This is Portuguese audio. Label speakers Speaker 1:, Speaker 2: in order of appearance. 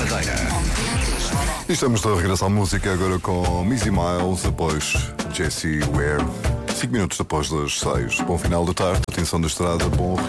Speaker 1: Madeira.
Speaker 2: E estamos de regresso à música agora com Missy Miles, após Jessie Ware. 5 minutos depois das 6. Bom final de tarde, atenção da estrada, bom